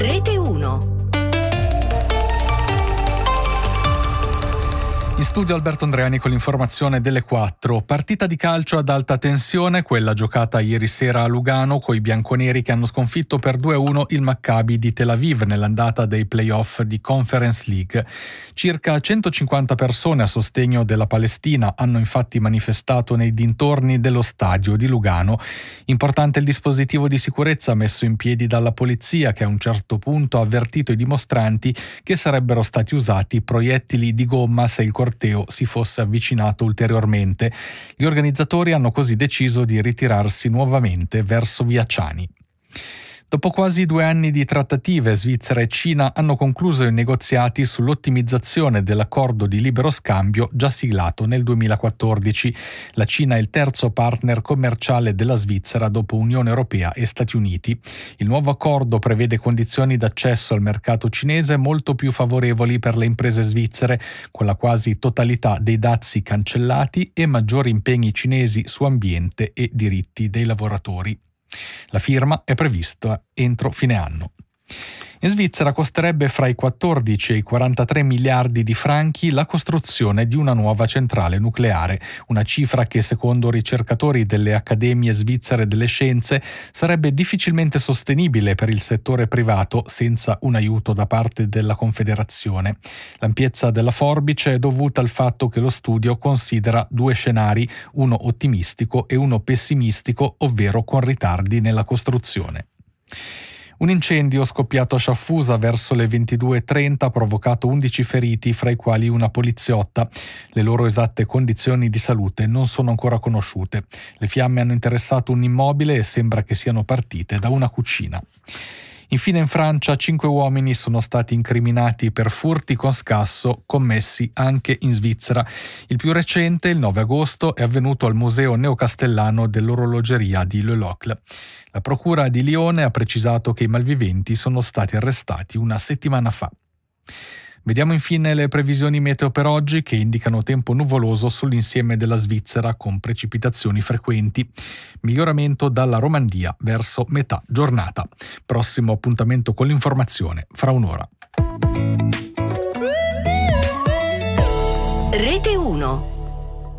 Rete 1. In studio Alberto Andreani con l'informazione delle 4. Partita di calcio ad alta tensione, quella giocata ieri sera a Lugano coi bianconeri che hanno sconfitto per 2-1 il Maccabi di Tel Aviv nell'andata dei play-off di Conference League. Circa 150 persone a sostegno della Palestina hanno infatti manifestato nei dintorni dello stadio di Lugano. Importante il dispositivo di sicurezza messo in piedi dalla polizia, che a un certo punto ha avvertito i dimostranti che sarebbero stati usati proiettili di gomma se il corteo si fosse avvicinato ulteriormente. Gli organizzatori hanno così deciso di ritirarsi nuovamente verso via Ciani. Dopo quasi 2 anni di trattative, Svizzera e Cina hanno concluso i negoziati sull'ottimizzazione dell'accordo di libero scambio già siglato nel 2014. La Cina è il terzo partner commerciale della Svizzera dopo Unione Europea e Stati Uniti. Il nuovo accordo prevede condizioni d'accesso al mercato cinese molto più favorevoli per le imprese svizzere, con la quasi totalità dei dazi cancellati e maggiori impegni cinesi su ambiente e diritti dei lavoratori. La firma è prevista entro fine anno. In Svizzera costerebbe fra i 14 e i 43 miliardi di franchi la costruzione di una nuova centrale nucleare, una cifra che secondo ricercatori delle Accademie Svizzere delle Scienze sarebbe difficilmente sostenibile per il settore privato senza un aiuto da parte della Confederazione. L'ampiezza della forbice è dovuta al fatto che lo studio considera 2 scenari, uno ottimistico e uno pessimistico, ovvero con ritardi nella costruzione. Un incendio scoppiato a Sciaffusa verso le 22:30 ha provocato 11 feriti, fra i quali una poliziotta. Le loro esatte condizioni di salute non sono ancora conosciute. Le fiamme hanno interessato un immobile e sembra che siano partite da una cucina. Infine in Francia 5 uomini sono stati incriminati per furti con scasso commessi anche in Svizzera. Il più recente, il 9 agosto, è avvenuto al Museo Neocastellano dell'Orologeria di Le Locle. La procura di Lione ha precisato che i malviventi sono stati arrestati una settimana fa. Vediamo infine le previsioni meteo per oggi, che indicano tempo nuvoloso sull'insieme della Svizzera con precipitazioni frequenti. Miglioramento dalla Romandia verso metà giornata. Prossimo appuntamento con l'informazione fra un'ora. Rete 1.